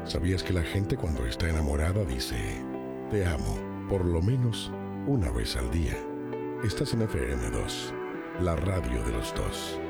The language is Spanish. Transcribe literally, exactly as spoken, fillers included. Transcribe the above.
¿Sabías que la gente cuando está enamorada dice te amo por lo menos una vez al día? Estás en F M dos, la radio de los dos.